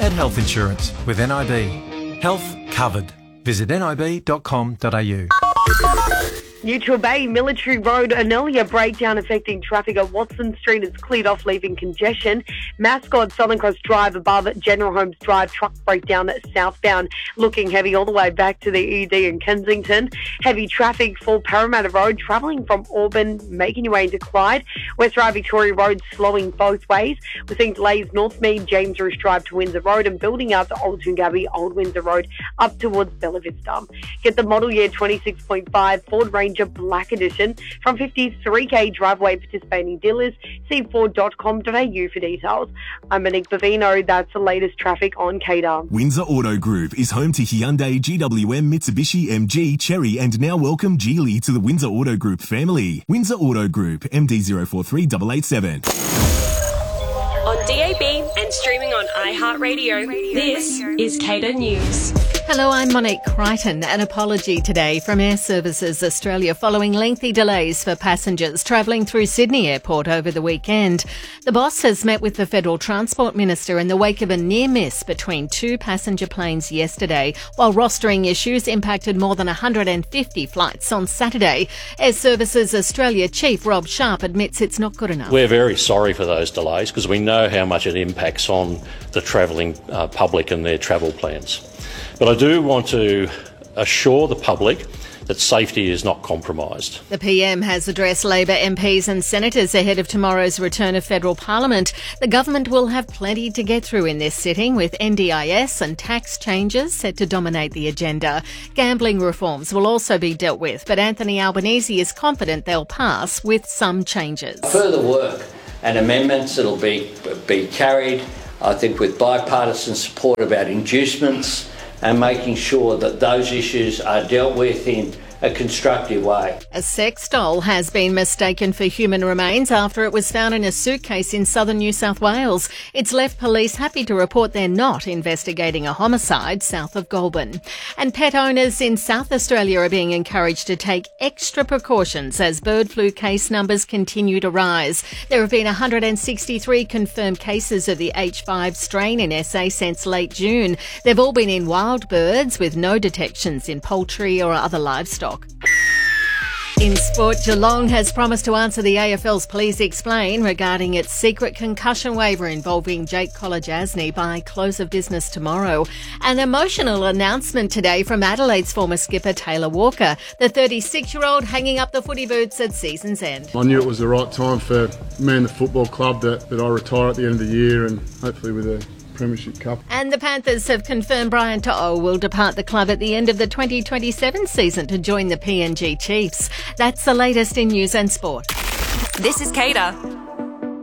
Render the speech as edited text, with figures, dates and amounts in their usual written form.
at health insurance with NIB. Health covered. Visit nib.com.au. Neutral Bay, Military Road, an earlier breakdown affecting traffic at Watson Street is cleared off, leaving congestion. Mascot, Southern Cross Drive above General Holmes Drive, truck breakdown southbound, looking heavy all the way back to the ED in Kensington. Heavy traffic for Parramatta Road, travelling from Auburn, making your way into Clyde. West Ryde Victoria Road slowing both ways. We're seeing delays Northmead, James Roos Drive to Windsor Road and building up to Old Toongabbie, Old Windsor Road up towards Bella Vista. Get the model year 26.5 Ford Ranger Black Edition from 53k driveway participating dealers. See Ford.com.au for details. I'm Monique Bavino. That's the latest traffic on CADA. Windsor Auto Group is home to Hyundai, GWM, Mitsubishi, MG, Chery and now welcome Geely to the Windsor Auto Group family. Windsor Auto Group, MD043887. On DAB and streaming on iHeartRadio, this is CADA News. Hello, I'm Monique Crichton. An apology today from Air Services Australia following lengthy delays for passengers travelling through Sydney Airport over the weekend. The boss has met with the Federal Transport Minister in the wake of a near miss between two passenger planes yesterday, while rostering issues impacted more than 150 flights on Saturday. Air Services Australia Chief Rob Sharp admits it's not good enough. We're very sorry for those delays because we know how much it impacts on the travelling public and their travel plans. But I do want to assure the public that safety is not compromised. The PM has addressed Labor MPs and senators ahead of tomorrow's return of federal parliament. The government will have plenty to get through in this sitting, with NDIS and tax changes set to dominate the agenda. Gambling reforms will also be dealt with, but Anthony Albanese is confident they'll pass with some changes. Further work and amendments that'll be carried, I think, with bipartisan support about inducements and making sure that those issues are dealt with in a constructive way. A sex doll has been mistaken for human remains after it was found in a suitcase in southern New South Wales. It's left police happy to report they're not investigating a homicide south of Goulburn. And pet owners in South Australia are being encouraged to take extra precautions as bird flu case numbers continue to rise. There have been 163 confirmed cases of the H5 strain in SA since late June. They've all been in wild birds with no detections in poultry or other livestock. In sport, Geelong has promised to answer the AFL's Please Explain regarding its secret concussion waiver involving Jake Kolodjasny by close of business tomorrow. An emotional announcement today from Adelaide's former skipper Taylor Walker, the 36-year-old hanging up the footy boots at season's end. I knew it was the right time for me and the football club that I retire at the end of the year and hopefully with a Premiership Cup. And the Panthers have confirmed Brian To'o will depart the club at the end of the 2027 season to join the PNG Chiefs. That's the latest in news and sport. This is CADA.